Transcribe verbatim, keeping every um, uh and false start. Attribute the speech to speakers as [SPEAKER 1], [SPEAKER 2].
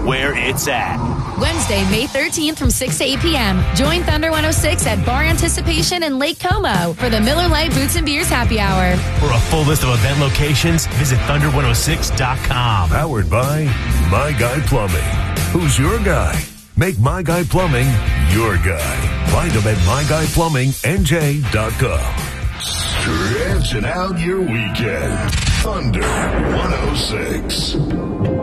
[SPEAKER 1] where it's at.
[SPEAKER 2] Wednesday, May thirteenth from six to eight p.m. Join Thunder one oh six at Bar Anticipation in Lake Como for the Miller Lite Boots and Beers Happy Hour.
[SPEAKER 1] For a full list of event locations, visit thunder one oh six dot com.
[SPEAKER 3] Powered by My Guy Plumbing. Who's your guy? Make My Guy Plumbing your guy. Find them at my guy plumbing n j dot com. Stretching out your weekend. Thunder one oh six.